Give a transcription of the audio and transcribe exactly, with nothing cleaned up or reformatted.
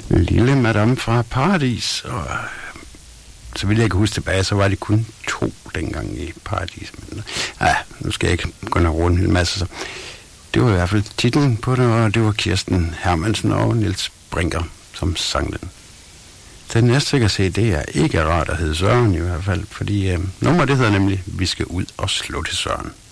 Lille Madame fra Paradis, og så vil jeg ikke huske tilbage, så var det kun to dengang i Paradis. Men, ja, nu skal jeg ikke gå og rundt en hel masse. Så. Det var i hvert fald titlen på det, og det var Kirsten Hermansen og Niels Brinker, som sang den. Den næste, jeg kan se, det er ikke rart at hedde Søren i hvert fald, fordi øh, nummer det hedder nemlig Vi skal ud og slå til Søren.